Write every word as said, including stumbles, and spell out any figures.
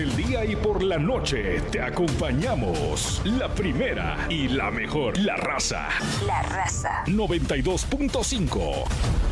el día y por la noche te acompañamos. La primera y la mejor, La Raza. La Raza. noventa y dos punto cinco.